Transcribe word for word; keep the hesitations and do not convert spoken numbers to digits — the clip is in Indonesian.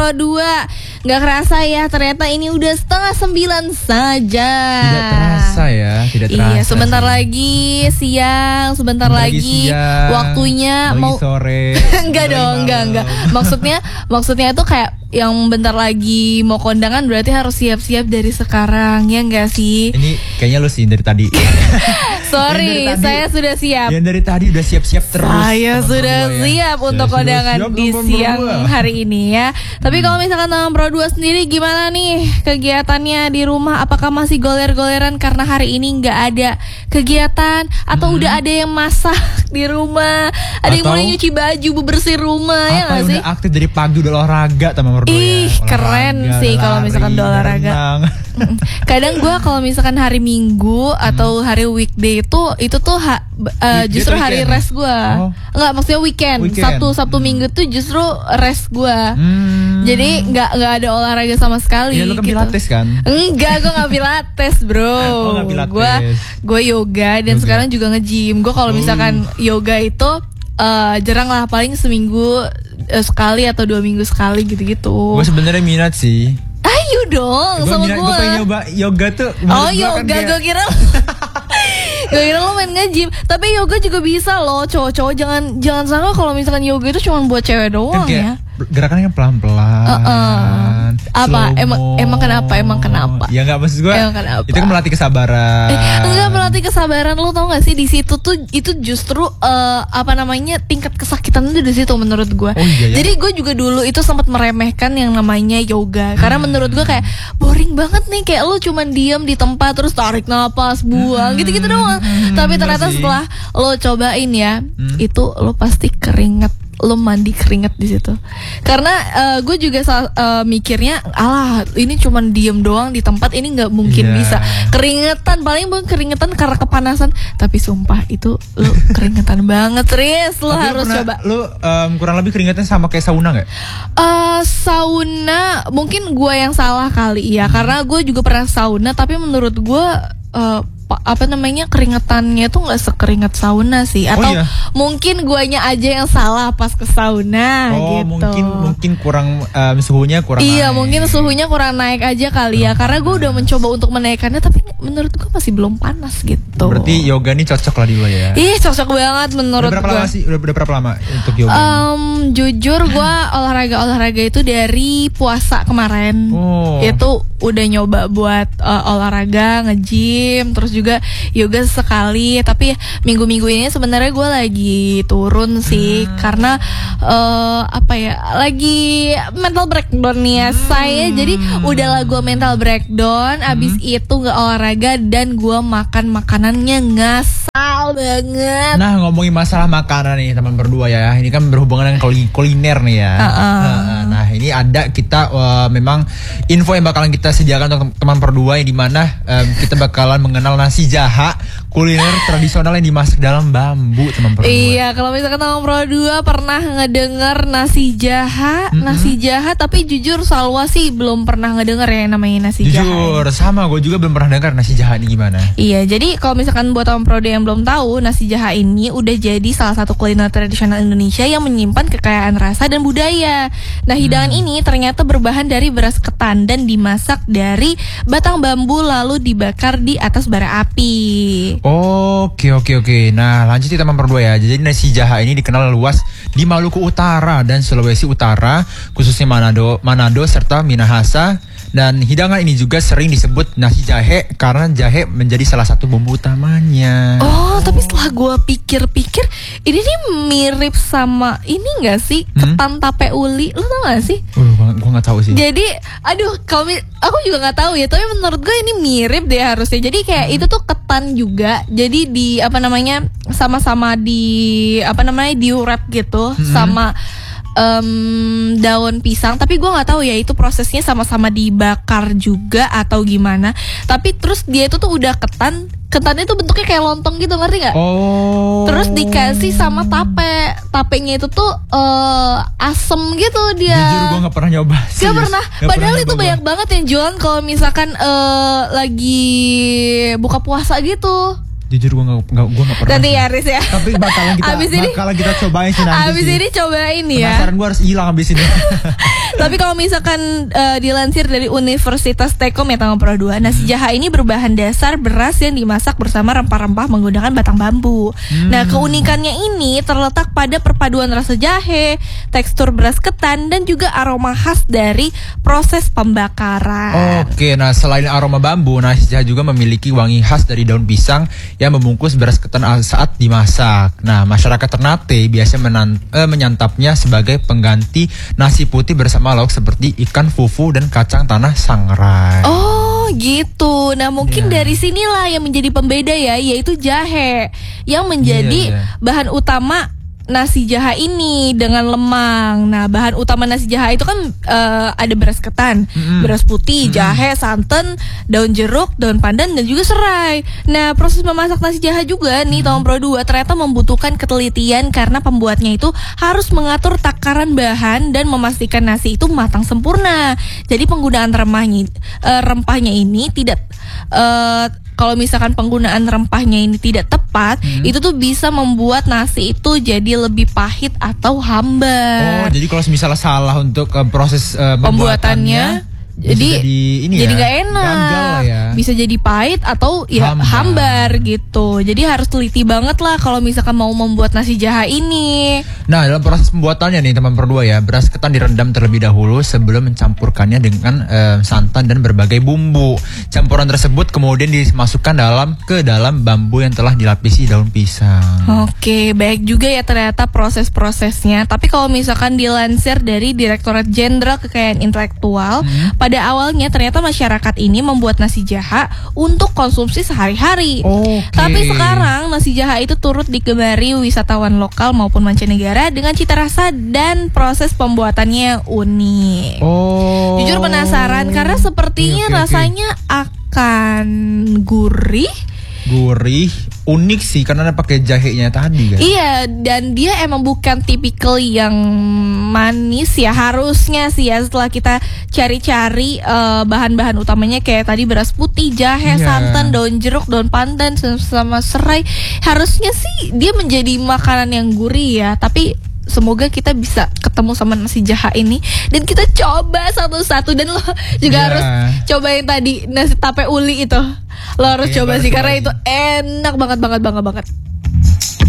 Pro dua. Gak kerasa ya, ternyata ini udah setengah sembilan saja. Tidak terasa ya, tidak terasa. Iya, sebentar sih. lagi siang, sebentar lagi, lagi siang, waktunya lagi mau sore. Enggak dong, enggak enggak. Maksudnya maksudnya itu kayak yang bentar lagi mau kondangan berarti harus siap-siap dari sekarang, ya enggak sih? Ini kayaknya lu sih dari tadi. Sorry, dari tadi, saya sudah siap. Yang dari tadi udah siap-siap terus. Saya sudah ya. siap untuk sudah kondangan siap, di siang berdua. hari ini ya. Tapi hmm. kalau misalkan Teman Pro dua sendiri gimana nih kegiatannya di rumah? Apakah masih goler-goleran karena hari ini nggak ada kegiatan? Atau hmm. udah ada yang masak di rumah? Ada atau, yang mulai nyuci baju, bebersih rumah, ya nggak sih? Udah aktif dari pagi udah olahraga Teman Pro dua. Ih, ya. keren olahraga, sih kalau misalkan udah olahraga. Kadang gue kalau misalkan hari Minggu atau hari weekday itu itu tuh ha, uh, justru hari rest gue. Oh. Enggak, maksudnya weekend. weekend. Sabtu Sabtu hmm. Minggu tuh justru rest gue. Hmm. Jadi nggak nggak ada olahraga sama sekali. Ya lu kan gitu. pilates kan? Enggak, gue nggak pilates bro. Oh, gue gue yoga dan yoga. Sekarang juga nge-gym. Gue kalau misalkan oh. yoga itu uh, jarang lah, paling seminggu uh, sekali atau dua minggu sekali gitu-gitu. Gue sebenarnya minat sih. Ayo dong gua sama gue. Gue pengen nyoba yoga tuh. Oh yoga, kan gue kira gue kira lo main nge-gym. Tapi yoga juga bisa loh cowok-cowok. Jangan jangan sangka kalau misalkan yoga itu cuma buat cewek doang kan ya. Gerakannya kan pelan-pelan. Uh -uh. Apa? Emang emang kenapa? Emang kenapa? Ya nggak, maksud gue. Itu kan melatih kesabaran. Eh, enggak, melatih kesabaran. Lo tau gak sih di situ tuh itu justru uh, apa namanya tingkat kesakitan itu di situ menurut gue. Oh, iya, iya. Jadi gue juga dulu itu sempat meremehkan yang namanya yoga karena hmm. menurut gue kayak boring banget nih, kayak lo cuman diam di tempat terus tarik napas, buang, hmm. gitu-gitu doang. Hmm. Tapi ternyata Masih. setelah lo cobain ya, hmm. itu lo pasti keringet. Lo mandi keringet di situ. Karena uh, gue juga uh, mikirnya, alah ini cuman diem doang di tempat, ini nggak mungkin yeah. bisa keringetan, paling bang keringetan karena kepanasan. Tapi sumpah itu lo keringetan banget, Riz. Lo harus pernah, coba. Lo um, kurang lebih keringetan sama kayak sauna nggak? Uh, sauna mungkin gue yang salah kali ya, hmm. karena gue juga pernah sauna, tapi menurut gue uh, apa namanya keringetannya tuh nggak sekeringat sauna sih, atau oh, iya? mungkin guanya aja yang salah pas ke sauna oh, gitu. mungkin mungkin kurang um, suhunya kurang iya naik. mungkin suhunya kurang naik aja kali ya, karena gue udah mencoba untuk menaikkannya tapi menurut gue masih belum panas gitu. Berarti yoga ini cocok lah di lo ya? Ih cocok banget menurut gue. Udah berapa lama sih? Udah, udah berapa lama untuk yoga? Um, jujur gue olahraga olahraga itu dari puasa kemarin. Oh. Itu udah nyoba buat uh, olahraga, nge-gym, terus juga yoga sekali. Tapi minggu-minggu ini sebenarnya gue lagi turun sih, hmm. karena uh, apa ya, lagi mental breakdown nih ya. Hmm. Saya jadi udahlah gue mental breakdown, hmm. abis itu gak olahraga dan gue makan makanannya ngasal banget. Nah ngomongin masalah makanan nih teman berdua ya, ini kan berhubungan dengan kuliner nih ya. Uh -uh. Nah ini ada kita uh, memang info yang bakalan kita sediakan untuk teman berdua, yang dimana um, kita bakalan mengenal nasi jaha, kuliner tradisional yang dimasak dalam bambu teman berdua. Iya, kalau misalkan teman berdua pernah ngedenger nasi jaha, mm-hmm. nasi jaha, tapi jujur Salwa sih belum pernah ngedenger ya yang namanya nasi jujur, jaha. Jujur, sama gue juga belum pernah dengar nasi jaha ini gimana. Iya, jadi kalau misalkan buat teman berdua yang belum tahu, nasi jaha ini udah jadi salah satu kuliner tradisional Indonesia yang menyimpan kekayaan rasa dan budaya. Nah, hidangan hmm. ini ternyata berbahan dari beras ketan dan dimasak dari batang bambu lalu dibakar di atas bara api. Oke oke oke. Nah lanjut kita teman berdua ya. Jadi nasi jaha ini dikenal luas di Maluku Utara dan Sulawesi Utara, khususnya Manado, Manado serta Minahasa. Dan hidangan ini juga sering disebut nasi jahe karena jahe menjadi salah satu bumbu utamanya. Oh, tapi setelah gue pikir-pikir, ini nih mirip sama ini nggak sih, ketan hmm? tape uli, lo tau gak sih? Uh, gue nggak tahu sih. Jadi, aduh, kalau aku juga nggak tahu ya, tapi menurut gue ini mirip deh harusnya. Jadi kayak hmm. itu tuh ketan juga, jadi di apa namanya sama-sama di apa namanya di wrap gitu hmm. sama Um, daun pisang, tapi gue nggak tahu ya itu prosesnya sama-sama dibakar juga atau gimana. Tapi terus dia itu tuh udah ketan, ketannya tuh bentuknya kayak lontong gitu, ngerti nggak? Oh. Terus dikasih sama tape, tapenya itu tuh uh, asem gitu dia. Jujur gue nggak pernah nyoba. Gak pernah. Gak Padahal pernah itu banyak gua. banget yang jualan kalau misalkan uh, lagi buka puasa gitu. Jujur gue gak, gak, gue gak pernah. Nanti ya Riz ya. Tapi bakalan kita abis ini, bakalan kita cobain sih nanti. Abis sih. ini cobain ya. Penasaran gue harus hilang abis ini. Tapi kalau misalkan uh, dilansir dari Universitas Telkom ya Taman Pro dua, nasi jaha ini berbahan dasar beras yang dimasak bersama rempah-rempah menggunakan batang bambu. Hmm. Nah, keunikannya ini terletak pada perpaduan rasa jahe, tekstur beras ketan dan juga aroma khas dari proses pembakaran. Oke, nah selain aroma bambu, nasi jaha juga memiliki wangi khas dari daun pisang yang membungkus beras ketan saat dimasak. Nah, masyarakat Ternate biasa menan- eh, menyantapnya sebagai pengganti nasi putih bersama lauk seperti ikan fufu dan kacang tanah sangrai. Oh gitu. Nah mungkin yeah. dari sinilah yang menjadi pembeda ya, yaitu jahe yang menjadi yeah, yeah. bahan utama nasi jaha ini dengan lemang. Nah, bahan utama nasi jaha itu kan uh, ada beras ketan, mm-hmm. beras putih, mm-hmm. jahe, santan, daun jeruk, daun pandan dan juga serai. Nah, proses memasak nasi jaha juga nih Taman Pro dua ternyata membutuhkan ketelitian karena pembuatnya itu harus mengatur takaran bahan dan memastikan nasi itu matang sempurna. Jadi penggunaan remahnya uh, rempahnya ini tidak uh, kalau misalkan penggunaan rempahnya ini tidak tepat, hmm. itu tuh bisa membuat nasi itu jadi lebih pahit atau hambar. Oh, jadi kalau misalnya salah untuk uh, proses uh, pembuatannya, jadi jadi ini jadi ya, nggak enak, ya. Bisa jadi pahit atau ya hambar. hambar gitu. Jadi harus teliti banget lah kalau misalkan mau membuat nasi jaha ini. Nah, dalam proses pembuatannya nih teman berdua ya, beras ketan direndam terlebih dahulu sebelum mencampurkannya dengan uh, santan dan berbagai bumbu. Campuran tersebut kemudian dimasukkan dalam ke dalam bambu yang telah dilapisi daun pisang. Oke, baik juga ya ternyata proses-prosesnya. Tapi kalau misalkan dilansir dari Direktorat Jenderal Kekayaan Intelektual, hmm. pada awalnya ternyata masyarakat ini membuat nasi jaha untuk konsumsi sehari-hari. Okay. Tapi sekarang nasi jaha itu turut digemari wisatawan lokal maupun mancanegara dengan cita rasa dan proses pembuatannya unik. Oh. Jujur penasaran karena sepertinya okay, okay, rasanya okay. akan gurih. Gurih, unik sih karena pakai jahenya tadi kan. Iya, dan dia emang bukan tipikal yang manis ya, harusnya sih ya setelah kita cari-cari uh, bahan-bahan utamanya kayak tadi beras putih, jahe, yeah. santan, daun jeruk, daun pandan sama serai, harusnya sih dia menjadi makanan yang gurih ya, tapi semoga kita bisa ketemu sama nasi jaha ini dan kita coba satu-satu, dan lo juga yeah. harus coba yang tadi nasi tape uli itu. Lo harus okay, coba sih karena itu enak banget banget banget banget.